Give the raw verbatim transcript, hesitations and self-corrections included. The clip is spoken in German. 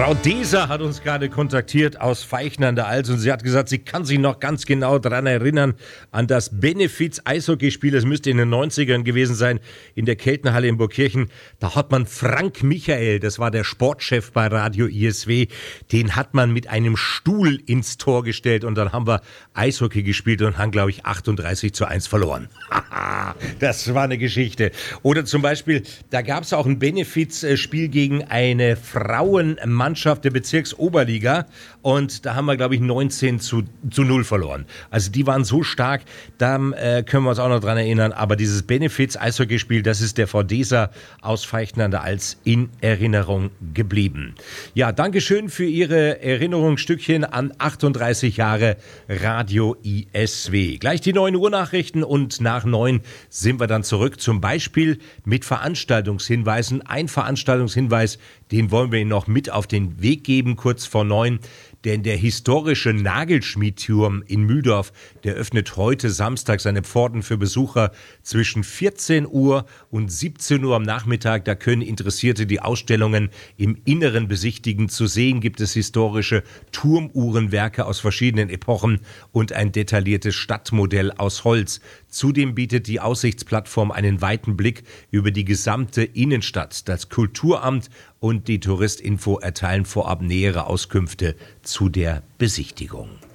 Frau Deser hat uns gerade kontaktiert aus Feichen an der Alz und sie hat gesagt, sie kann sich noch ganz genau daran erinnern, an das Benefiz-Eishockeyspiel, das müsste in den neunzigern gewesen sein, in der Keltenhalle in Burgkirchen. Da hat man Frank Michael, das war der Sportchef bei Radio I S W, den hat man mit einem Stuhl ins Tor gestellt und dann haben wir Eishockey gespielt und haben, glaube ich, achtunddreißig zu eins verloren. Das war eine Geschichte. Oder zum Beispiel, da gab es auch ein Benefiz-Spiel gegen eine Frauenmannschaft der Bezirksoberliga und da haben wir, glaube ich, neunzehn zu null verloren. Also die waren so stark, da äh, können wir uns auch noch dran erinnern, aber dieses Benefiz-Eishockeyspiel, das ist der Frau Deser aus Feichten an der Alz in Erinnerung geblieben. Ja, Dankeschön für Ihre Erinnerungsstückchen an achtunddreißig Jahre Radio I S W. Gleich die neun Uhr Nachrichten und nach neun sind wir dann zurück, zum Beispiel mit Veranstaltungshinweisen. Ein Veranstaltungshinweis, den wollen wir Ihnen noch mit auf den Weg geben, kurz vor neun. Denn der historische Nagelschmiedturm in Mühldorf, der öffnet heute Samstag seine Pforten für Besucher zwischen vierzehn Uhr und siebzehn Uhr am Nachmittag. Da können Interessierte die Ausstellungen im Inneren besichtigen. Zu sehen gibt es historische Turmuhrenwerke aus verschiedenen Epochen und ein detailliertes Stadtmodell aus Holz. Zudem bietet die Aussichtsplattform einen weiten Blick über die gesamte Innenstadt. Das Kulturamt und die Touristinfo erteilen vorab nähere Auskünfte zu der Besichtigung.